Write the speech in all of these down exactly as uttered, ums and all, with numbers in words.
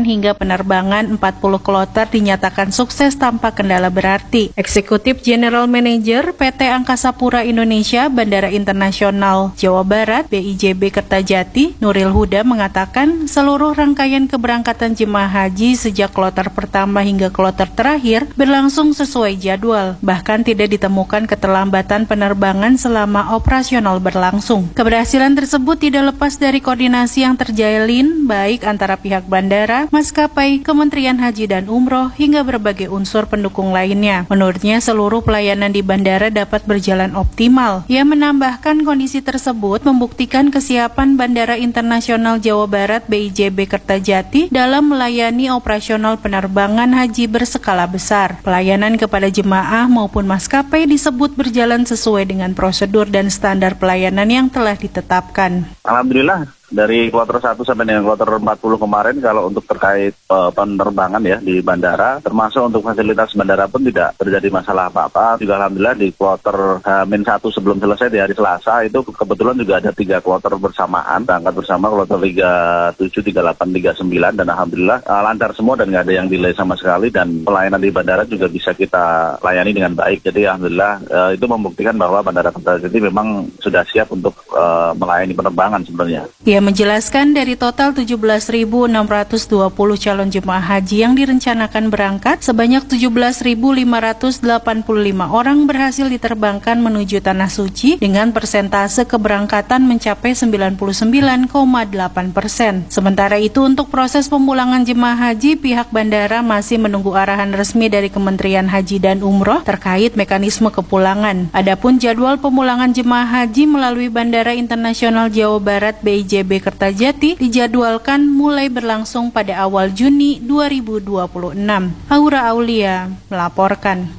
hingga penerbangan empat puluh kloter dinyatakan sukses tanpa kendala berarti. Eksekutif General Manager P T Angkasa Pura Indonesia Bandara Internasional Jawa Barat B I J B Kertajati, Nuril Huda mengatakan seluruh rangkaian keberangkatan jemaah haji sejak kloter pertama hingga kloter terakhir berlangsung sesuai jadwal. Bahkan tidak ditemukan keterlambatan penerbangan selama operasional berlangsung. Keberhasilan tersebut tidak lepas dari koordinasi yang terjalin baik antara pihak bandara, maskapai, Kementerian Haji dan Umroh hingga berbagai unsur pendukung lainnya. Menurutnya seluruh pelayanan di bandara dapat berjalan optimal. Ia menambahkan kondisi tersebut membuktikan kesiapan Bandara Internasional Jawa Barat B I J B Kertajati dalam melayani operasional penerbangan haji berskala besar. Pelayanan kepada jemaah maupun maskapai disebut berjalan sesuai dengan prosedur dan standar pelayanan yang telah ditetapkan. Alhamdulillah, dari kloter satu sampai dengan kloter empat puluh kemarin kalau untuk terkait uh, penerbangan ya di bandara, termasuk untuk fasilitas bandara pun tidak terjadi masalah apa-apa. Juga Alhamdulillah di kloter H satu sebelum selesai di hari Selasa itu kebetulan juga ada tiga kloter bersamaan, berangkat bersama kloter tiga tujuh, tiga delapan, tiga sembilan dan Alhamdulillah uh, lancar semua dan nggak ada yang delay sama sekali dan pelayanan di bandara juga bisa kita layani dengan baik. Jadi Alhamdulillah uh, itu membuktikan bahwa Bandara Kertajati memang sudah siap untuk uh, melayani penerbangan sebenarnya. Ia menjelaskan dari total tujuh belas ribu enam ratus dua puluh calon jemaah haji yang direncanakan berangkat, sebanyak tujuh belas ribu lima ratus delapan puluh lima orang berhasil diterbangkan menuju Tanah Suci dengan persentase keberangkatan mencapai sembilan puluh sembilan koma delapan persen. Sementara itu untuk proses pemulangan jemaah haji, pihak bandara masih menunggu arahan resmi dari Kementerian Haji dan Umroh terkait mekanisme kepulangan. Adapun jadwal pemulangan jemaah haji melalui Bandara Internasional Jawa Barat B I J B Kertajati dijadwalkan mulai berlangsung pada awal Juni dua ribu dua puluh enam. Aura Aulia melaporkan.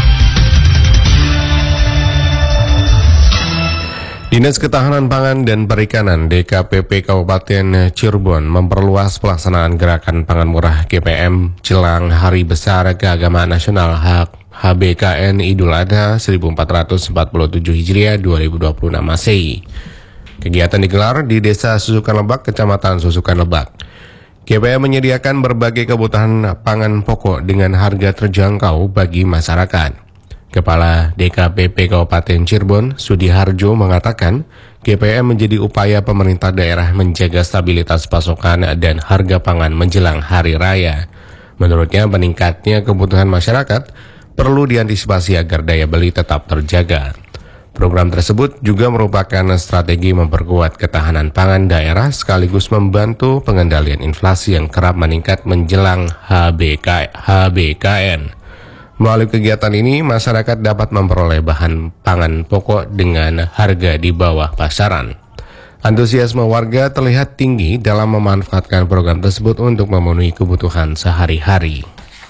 Dinas Ketahanan Pangan dan Perikanan D K P P Kabupaten Cirebon memperluas pelaksanaan gerakan pangan murah G P M jelang Hari Besar Keagamaan Nasional H B K N Idul Adha seribu empat ratus empat puluh tujuh Hijriah dua ribu dua puluh enam Masehi. Kegiatan digelar di Desa Susukan Lebak, Kecamatan Susukan Lebak. G P M menyediakan berbagai kebutuhan pangan pokok dengan harga terjangkau bagi masyarakat. Kepala D K P P Kabupaten Cirebon, Sudiharjo mengatakan, G P M menjadi upaya pemerintah daerah menjaga stabilitas pasokan dan harga pangan menjelang Hari Raya. Menurutnya, meningkatnya kebutuhan masyarakat perlu diantisipasi agar daya beli tetap terjaga. Program tersebut juga merupakan strategi memperkuat ketahanan pangan daerah sekaligus membantu pengendalian inflasi yang kerap meningkat menjelang H B K N. Melalui kegiatan ini, masyarakat dapat memperoleh bahan pangan pokok dengan harga di bawah pasaran. Antusiasme warga terlihat tinggi dalam memanfaatkan program tersebut untuk memenuhi kebutuhan sehari-hari.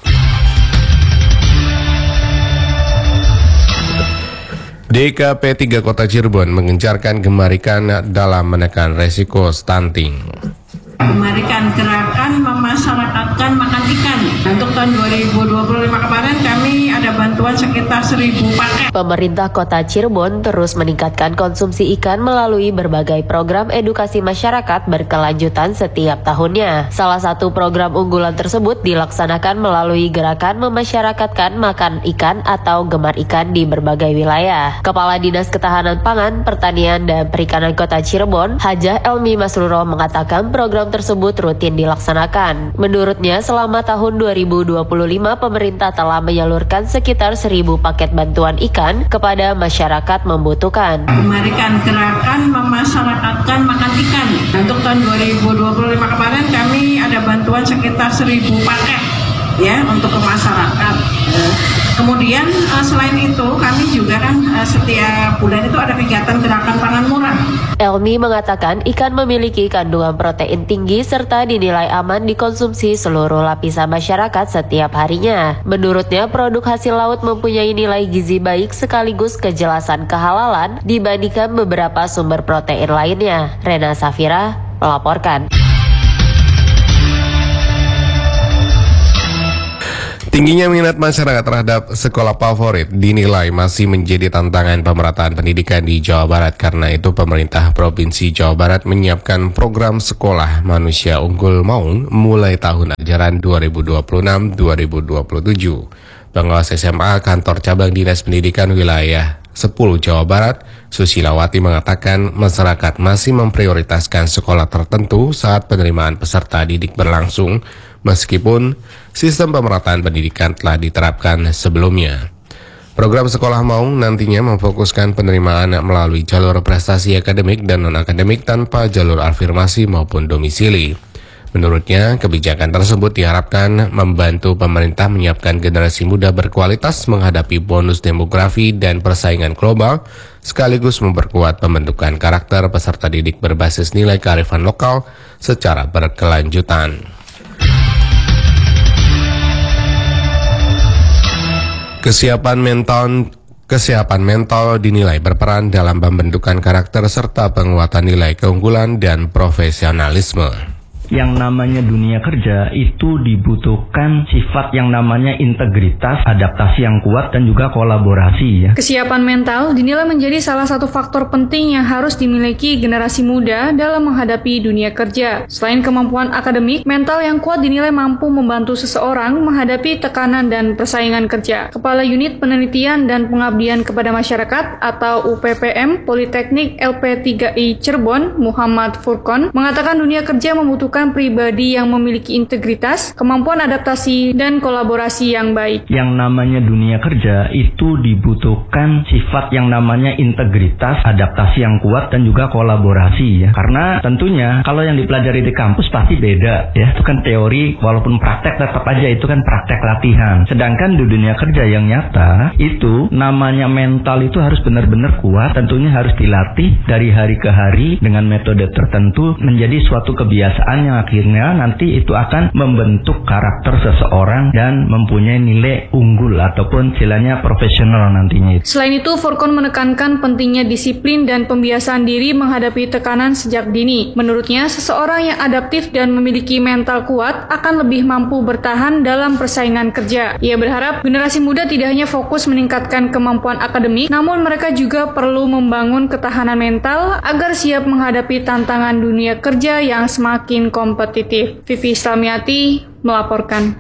D K P tiga Kota Cirebon mengencarkan gemarikan dalam menekan resiko stunting. Gemarikan gerakan memasyarakatkan makan ikan. Untuk tahun dua ribu dua puluh lima kemarin kami ada bantuan sekitar seribu paket. Pemerintah Kota Cirebon terus meningkatkan konsumsi ikan melalui berbagai program edukasi masyarakat berkelanjutan setiap tahunnya. Salah satu program unggulan tersebut dilaksanakan melalui gerakan memasyarakatkan makan ikan atau gemar ikan di berbagai wilayah. Kepala Dinas Ketahanan Pangan, Pertanian dan Perikanan Kota Cirebon, Hajah Elmi Masruro mengatakan program tersebut rutin dilaksanakan. Menurutnya, selama tahun dua ribu dua puluh lima, pemerintah telah menyalurkan sekitar seribu paket bantuan ikan kepada masyarakat membutuhkan. Gemarikan gerakan memasyarakatkan makan ikan. Untuk tahun dua ribu dua puluh lima kemarin kami ada bantuan sekitar seribu paket ya untuk ke masyarakat. Kemudian selain itu kami juga kan setiap bulan itu ada kegiatan gerakan pangan murah. Elmi mengatakan ikan memiliki kandungan protein tinggi serta dinilai aman dikonsumsi seluruh lapisan masyarakat setiap harinya. Menurutnya produk hasil laut mempunyai nilai gizi baik sekaligus kejelasan kehalalan dibandingkan beberapa sumber protein lainnya. Rena Safira melaporkan. Tingginya minat masyarakat terhadap sekolah favorit dinilai masih menjadi tantangan pemerataan pendidikan di Jawa Barat. Karena itu pemerintah Provinsi Jawa Barat menyiapkan program sekolah manusia unggul Maung mulai tahun ajaran dua ribu dua puluh enam dua ribu dua puluh tujuh. Pengawas S M A Kantor Cabang Dinas Pendidikan Wilayah sepuluh Jawa Barat, Susilawati mengatakan masyarakat masih memprioritaskan sekolah tertentu saat penerimaan peserta didik berlangsung, meskipun sistem pemerataan pendidikan telah diterapkan sebelumnya. Program Sekolah Maung nantinya memfokuskan penerimaan melalui jalur prestasi akademik dan non-akademik tanpa jalur afirmasi maupun domisili. Menurutnya, kebijakan tersebut diharapkan membantu pemerintah menyiapkan generasi muda berkualitas menghadapi bonus demografi dan persaingan global, sekaligus memperkuat pembentukan karakter peserta didik berbasis nilai kearifan lokal secara berkelanjutan. Kesiapan mental Kesiapan mental dinilai berperan dalam pembentukan karakter serta penguatan nilai keunggulan dan profesionalisme. Yang namanya dunia kerja itu dibutuhkan sifat yang namanya integritas, adaptasi yang kuat, dan juga kolaborasi ya. Kesiapan mental dinilai menjadi salah satu faktor penting yang harus dimiliki generasi muda dalam menghadapi dunia kerja. Selain kemampuan akademik, mental yang kuat dinilai mampu membantu seseorang menghadapi tekanan dan persaingan kerja. Kepala Unit Penelitian dan Pengabdian kepada Masyarakat atau U P P M Politeknik L P tiga I Cirebon, Muhammad Furqon, mengatakan dunia kerja membutuhkan pribadi yang memiliki integritas, kemampuan adaptasi, dan kolaborasi yang baik. Yang namanya dunia kerja itu dibutuhkan sifat yang namanya integritas, adaptasi yang kuat, dan juga kolaborasi ya. Karena tentunya kalau yang dipelajari di kampus pasti beda ya. Itu kan teori, walaupun praktek tetap aja itu kan praktek latihan. Sedangkan di dunia kerja yang nyata itu namanya mental itu harus benar-benar kuat, tentunya harus dilatih dari hari ke hari dengan metode tertentu menjadi suatu kebiasaan yang akhirnya nanti itu akan membentuk karakter seseorang dan mempunyai nilai unggul ataupun istilahnya profesional nantinya. Selain itu, Furqon menekankan pentingnya disiplin dan pembiasaan diri menghadapi tekanan sejak dini. Menurutnya, seseorang yang adaptif dan memiliki mental kuat akan lebih mampu bertahan dalam persaingan kerja. Ia berharap generasi muda tidak hanya fokus meningkatkan kemampuan akademik, namun mereka juga perlu membangun ketahanan mental agar siap menghadapi tantangan dunia kerja yang semakin kompetitif. Vivi Islamiati melaporkan.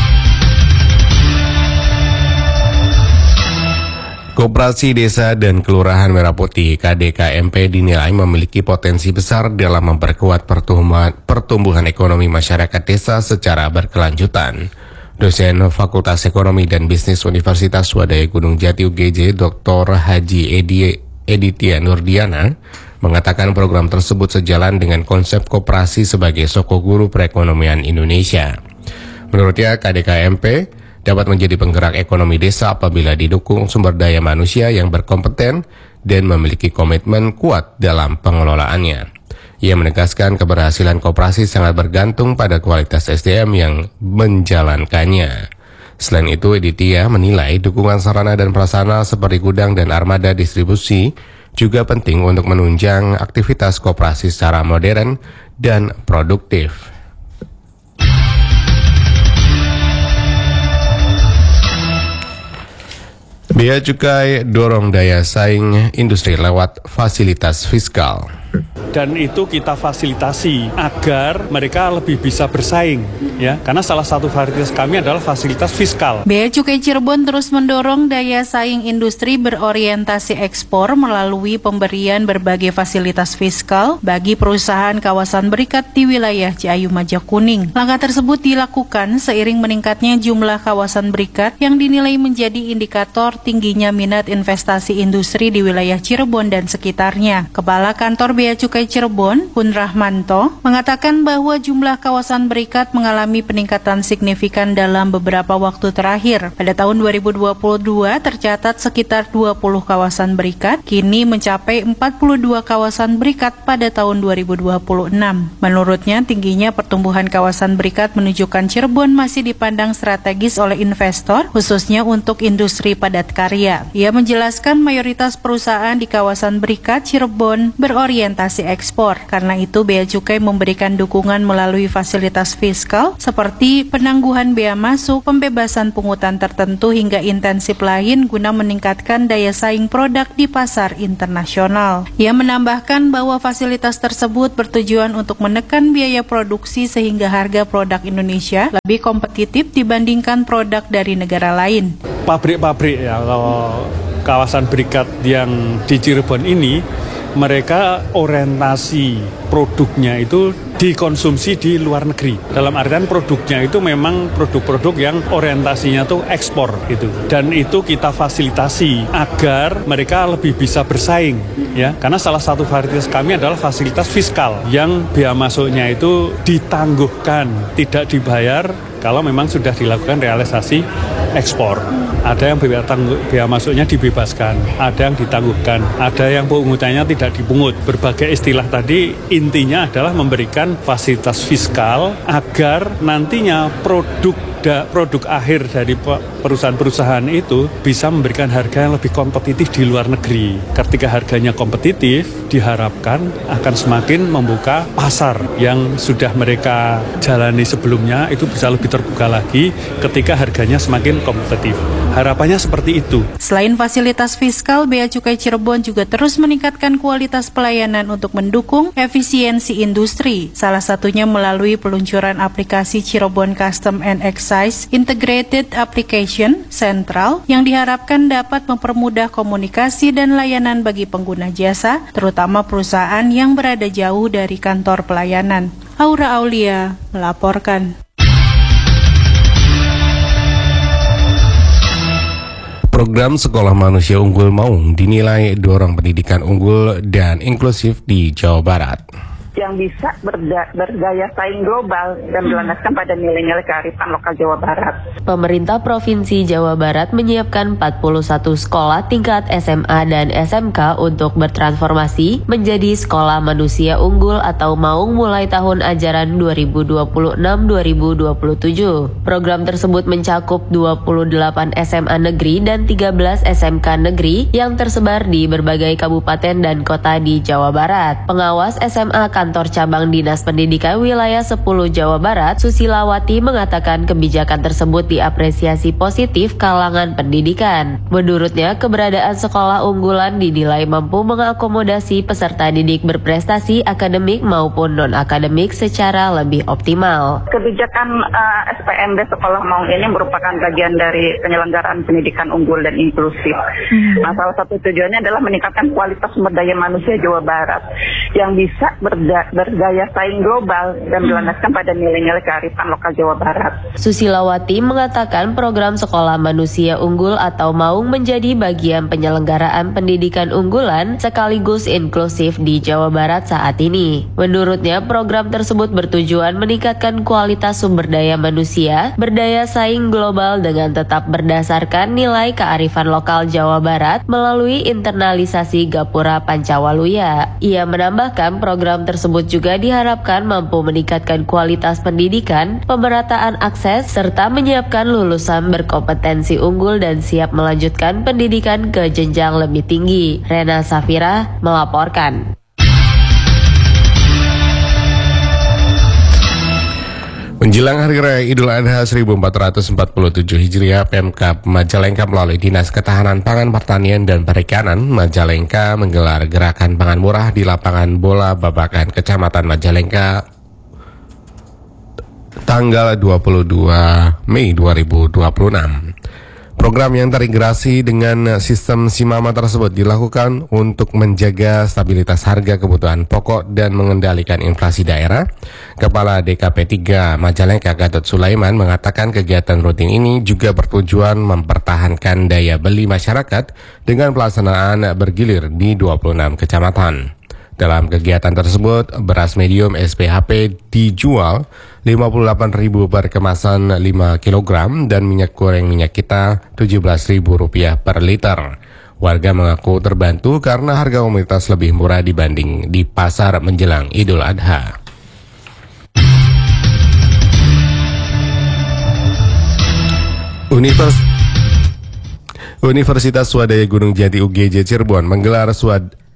Koperasi Desa dan Kelurahan Merah Putih K D K M P dinilai memiliki potensi besar dalam memperkuat pertumbuhan, pertumbuhan ekonomi masyarakat desa secara berkelanjutan. Dosen Fakultas Ekonomi dan Bisnis Universitas Swadaya Gunung Jati U G J, Doktor Haji Edi Editia Nurdiana, mengatakan program tersebut sejalan dengan konsep koperasi sebagai soko guru perekonomian Indonesia. Menurutnya, K D K M P dapat menjadi penggerak ekonomi desa apabila didukung sumber daya manusia yang berkompeten dan memiliki komitmen kuat dalam pengelolaannya. Ia menegaskan keberhasilan koperasi sangat bergantung pada kualitas S D M yang menjalankannya. Selain itu, Editia menilai dukungan sarana dan prasarana seperti gudang dan armada distribusi juga penting untuk menunjang aktivitas koperasi secara modern dan produktif. Bea Cukai dorong daya saing industri lewat fasilitas fiskal. Dan itu kita fasilitasi agar mereka lebih bisa bersaing, ya. Karena salah satu fasilitas kami adalah fasilitas fiskal. Bea Cukai Cirebon terus mendorong daya saing industri berorientasi ekspor melalui pemberian berbagai fasilitas fiskal bagi perusahaan kawasan berikat di wilayah Ciayu Majakuning. Langkah tersebut dilakukan seiring meningkatnya jumlah kawasan berikat yang dinilai menjadi indikator tingginya minat investasi industri di wilayah Cirebon dan sekitarnya. Kepala Kantor Bea Cukai Cirebon, Hun Rahmanto, mengatakan bahwa jumlah kawasan berikat mengalami peningkatan signifikan dalam beberapa waktu terakhir. Pada tahun dua ribu dua puluh dua tercatat sekitar dua puluh kawasan berikat, kini mencapai empat puluh dua kawasan berikat pada tahun dua ribu dua puluh enam. Menurutnya, tingginya pertumbuhan kawasan berikat menunjukkan Cirebon masih dipandang strategis oleh investor, khususnya untuk industri padat karya. Ia menjelaskan mayoritas perusahaan di kawasan berikat Cirebon berorientasi ekspor. Karena itu Bea Cukai memberikan dukungan melalui fasilitas fiskal seperti penangguhan bea masuk, pembebasan pungutan tertentu hingga intensif lain guna meningkatkan daya saing produk di pasar internasional. Ia menambahkan bahwa fasilitas tersebut bertujuan untuk menekan biaya produksi sehingga harga produk Indonesia lebih kompetitif dibandingkan produk dari negara lain. Pabrik-pabrik ya, kalau kawasan berikat yang di Cirebon ini, mereka orientasi produknya itu dikonsumsi di luar negeri. Dalam artian produknya itu memang produk-produk yang orientasinya tuh ekspor gitu. Dan itu kita fasilitasi agar mereka lebih bisa bersaing ya. Karena salah satu varietas kami adalah fasilitas fiskal yang bea masuknya itu ditangguhkan, tidak dibayar kalau memang sudah dilakukan realisasi ekspor. Ada yang bea, tangguh, bea masuknya dibebaskan, ada yang ditangguhkan, ada yang pungutannya tidak dipungut. Berbagai istilah tadi intinya adalah memberikan fasilitas fiskal agar nantinya produk da, produk akhir dari perusahaan-perusahaan itu bisa memberikan harga yang lebih kompetitif di luar negeri. Ketika harganya kompetitif, diharapkan akan semakin membuka pasar yang sudah mereka jalani sebelumnya itu bisa lebih terbuka lagi ketika harganya semakin kompetitif. Harapannya seperti itu. Selain fasilitas fiskal, Bea Cukai Cirebon juga terus meningkatkan kualitas pelayanan untuk mendukung efisiensi industri. Salah satunya melalui peluncuran aplikasi Cirebon Custom and Excise Integrated Application Central yang diharapkan dapat mempermudah komunikasi dan layanan bagi pengguna jasa, terutama perusahaan yang berada jauh dari kantor pelayanan. Aura Aulia melaporkan. Program Sekolah Manusia Unggul Maung dinilai dorong pendidikan unggul dan inklusif di Jawa Barat. Yang bisa berda- berdaya saing global dan berlandaskan pada nilai-nilai kearifan lokal Jawa Barat. Pemerintah Provinsi Jawa Barat menyiapkan empat puluh satu sekolah tingkat S M A dan S M K untuk bertransformasi menjadi Sekolah Manusia Unggul atau Maung mulai tahun ajaran dua ribu dua puluh enam dua ribu dua puluh tujuh. Program tersebut mencakup dua puluh delapan S M A negeri dan tiga belas S M K negeri yang tersebar di berbagai kabupaten dan kota di Jawa Barat. Pengawas S M A Kantor Cabang Dinas Pendidikan Wilayah sepuluh Jawa Barat, Susilawati, mengatakan kebijakan tersebut diapresiasi positif kalangan pendidikan. Menurutnya, keberadaan sekolah unggulan dinilai mampu mengakomodasi peserta didik berprestasi akademik maupun non-akademik secara lebih optimal. Kebijakan uh, S P M B Sekolah Maung ini merupakan bagian dari penyelenggaraan pendidikan unggul dan inklusif. Hmm. Nah, salah satu tujuannya adalah meningkatkan kualitas sumber daya manusia Jawa Barat yang bisa berda- berdaya saing global dan berlandaskan pada nilai-nilai kearifan lokal Jawa Barat. Susilawati mengatakan program Sekolah Manusia Unggul atau Maung menjadi bagian penyelenggaraan pendidikan unggulan sekaligus inklusif di Jawa Barat saat ini. Menurutnya, program tersebut bertujuan meningkatkan kualitas sumber daya manusia, berdaya saing global dengan tetap berdasarkan nilai kearifan lokal Jawa Barat melalui internalisasi Gapura Pancawaluya. Ia menambahkan program tersebut tersebut juga diharapkan mampu meningkatkan kualitas pendidikan, pemerataan akses, serta menyiapkan lulusan berkompetensi unggul dan siap melanjutkan pendidikan ke jenjang lebih tinggi. Rena Safira melaporkan. Menjelang Hari Raya Idul Adha seribu empat ratus empat puluh tujuh Hijriah, Pemkab Majalengka melalui Dinas Ketahanan Pangan, Pertanian, dan Perikanan Majalengka menggelar gerakan pangan murah di lapangan bola Babakan, Kecamatan Majalengka, tanggal dua puluh dua Mei dua ribu dua puluh enam. Program yang terintegrasi dengan sistem Simama tersebut dilakukan untuk menjaga stabilitas harga kebutuhan pokok dan mengendalikan inflasi daerah. Kepala D K P tiga Majalengka, Gatot Sulaiman, mengatakan kegiatan rutin ini juga bertujuan mempertahankan daya beli masyarakat dengan pelaksanaan bergilir di dua puluh enam kecamatan. Dalam kegiatan tersebut, beras medium S P H P dijual lima puluh delapan ribu per kemasan lima kilogram dan minyak goreng minyak kita tujuh belas ribu rupiah per liter. Warga mengaku terbantu karena harga komoditas lebih murah dibanding di pasar menjelang Idul Adha. Univers- Universitas Swadaya Gunung Jati U G J Cirebon menggelar swad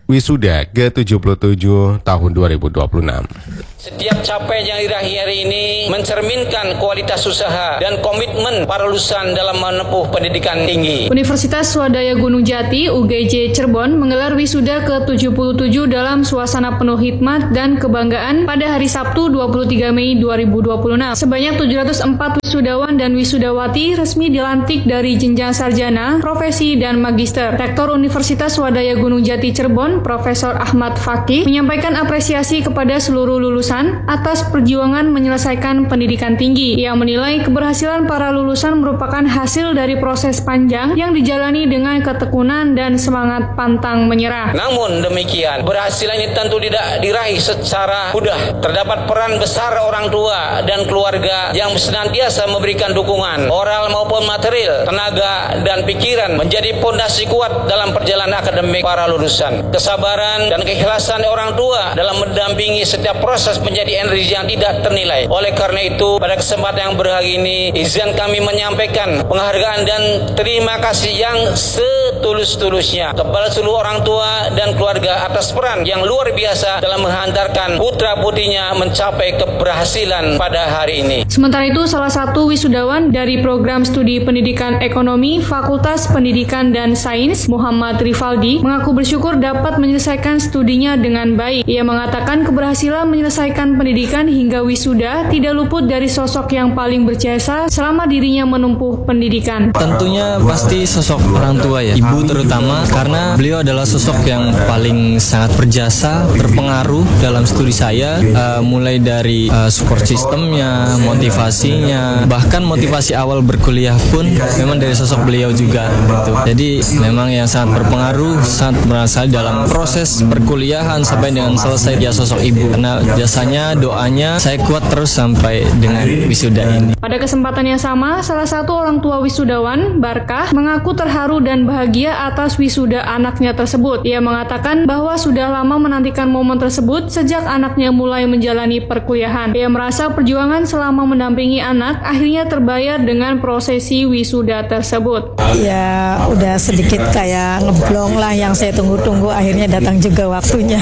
wisuda ke tujuh puluh tujuh tahun dua ribu dua puluh enam. Setiap capaian yang diraih hari ini mencerminkan kualitas usaha dan komitmen para lulusan dalam menempuh pendidikan tinggi. Universitas Swadaya Gunung Jati U G J Cirebon menggelar wisuda ke tujuh puluh tujuh dalam suasana penuh hikmat dan kebanggaan pada hari Sabtu dua puluh tiga Mei dua ribu dua puluh enam. Sebanyak tujuh ratus empat wisudawan dan wisudawati resmi dilantik dari jenjang sarjana, profesi, dan magister. Rektor Universitas Swadaya Gunung Jati Cirebon, Profesor Ahmad Fakih, menyampaikan apresiasi kepada seluruh lulusan atas perjuangan menyelesaikan pendidikan tinggi. Ia menilai keberhasilan para lulusan merupakan hasil dari proses panjang yang dijalani dengan ketekunan dan semangat pantang menyerah. Namun demikian, keberhasilan ini tentu tidak diraih secara mudah. Terdapat peran besar orang tua dan keluarga yang senantiasa memberikan dukungan moral maupun material, tenaga, dan pikiran menjadi pondasi kuat dalam perjalanan akademik para lulusan. Kesabaran dan keikhlasan orang tua dalam mendampingi setiap proses menjadi energi yang tidak ternilai. Oleh karena itu, pada kesempatan yang berbahagia ini, izin kami menyampaikan penghargaan dan terima kasih yang setulus-tulusnya kepada seluruh orang tua dan keluarga atas peran yang luar biasa dalam menghantarkan putra-putrinya mencapai keberhasilan pada hari ini. Sementara itu, salah satu wisudawan dari program studi pendidikan ekonomi Fakultas Pendidikan dan Sains, Muhammad Rifaldi, mengaku bersyukur dapat menyelesaikan studinya dengan baik. Ia mengatakan keberhasilan menyelesaikan pendidikan hingga wisuda tidak luput dari sosok yang paling berjasa selama dirinya menempuh pendidikan. Tentunya pasti sosok orang tua ya, ibu terutama, karena beliau adalah sosok yang paling sangat berjasa, berpengaruh dalam studi saya, uh, mulai dari uh, support sistemnya, motivasinya, bahkan motivasi awal berkuliah pun memang dari sosok beliau juga gitu. Jadi memang yang sangat berpengaruh, sangat berasal dalam proses perkuliahan sampai dengan selesai dia sosok ibu, karena jasanya, doanya saya kuat terus sampai dengan wisuda ini. Pada kesempatan yang sama, salah satu orang tua wisudawan, Barkah, mengaku terharu dan bahagia atas wisuda anaknya tersebut. Ia mengatakan bahwa sudah lama menantikan momen tersebut sejak anaknya mulai menjalani perkuliahan. Ia merasa perjuangan selama mendampingi anak akhirnya terbayar dengan prosesi wisuda tersebut. Ya, udah sedikit kayak ngeblong lah yang saya tunggu-tunggu, akhirnya datang juga waktunya.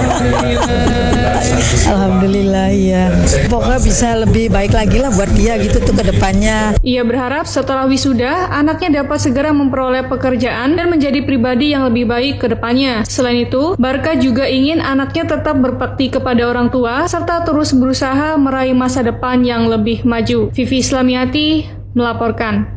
Alhamdulillah, ya. Pokoknya bisa lebih baik lagi lah buat dia gitu tuh ke depannya. Ia berharap setelah wisuda, anaknya dapat segera memperoleh pekerjaan dan menjadi pribadi yang lebih baik ke depannya. Selain itu, Barkah juga ingin anaknya tetap berbakti kepada orang tua serta terus berusaha meraih masa depan yang lebih maju. Vivi Islamiati melaporkan.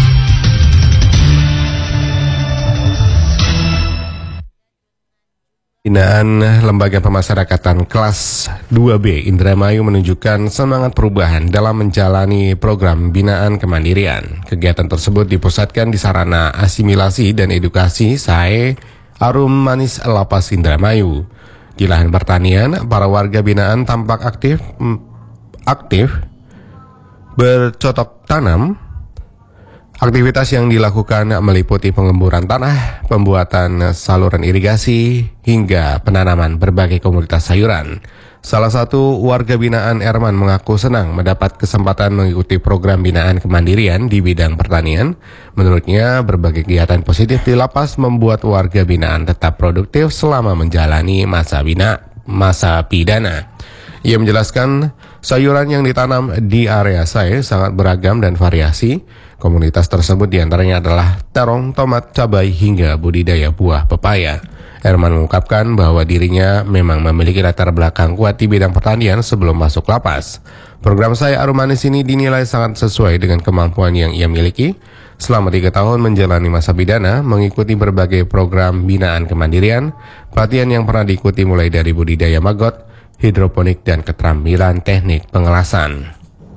Binaan Lembaga Pemasyarakatan Kelas dua B Indramayu menunjukkan semangat perubahan dalam menjalani program binaan kemandirian. Kegiatan tersebut dipusatkan di sarana asimilasi dan edukasi S A E Arum Manis Lapas Indramayu. Di lahan pertanian, para warga binaan tampak aktif aktif bercocok tanam. Aktivitas yang dilakukan meliputi pengemburan tanah, pembuatan saluran irigasi, hingga penanaman berbagai komoditas sayuran. Salah satu warga binaan, Erman, mengaku senang mendapat kesempatan mengikuti program binaan kemandirian di bidang pertanian. Menurutnya, berbagai kegiatan positif di lapas membuat warga binaan tetap produktif selama menjalani masa bina, masa pidana. Ia menjelaskan, sayuran yang ditanam di area saya sangat beragam dan variasi. Komunitas tersebut diantaranya adalah terong, tomat, cabai, hingga budidaya buah pepaya. Erman mengungkapkan bahwa dirinya memang memiliki latar belakang kuat di bidang pertanian sebelum masuk lapas. Program Saya Arum Manis ini dinilai sangat sesuai dengan kemampuan yang ia miliki. Selama tiga tahun menjalani masa pidana, mengikuti berbagai program binaan kemandirian, pelatihan yang pernah diikuti mulai dari budidaya maggot, hidroponik, dan keterampilan teknik pengelasan.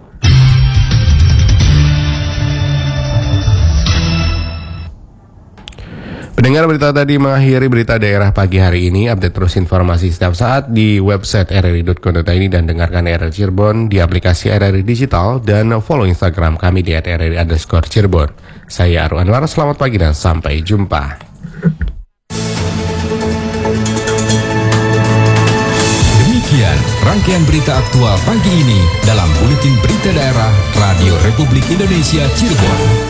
Pendengar, berita tadi mengakhiri berita daerah pagi hari ini. Update terus informasi setiap saat di website r r i dot co dot i d dan dengarkan R R I Cirebon di aplikasi R R I Digital dan follow Instagram kami di at r r i underscore Cirebon. Saya Aru Anwar, selamat pagi dan sampai jumpa. Demikian rangkaian berita aktual pagi ini dalam Buletin Berita Daerah Radio Republik Indonesia Cirebon.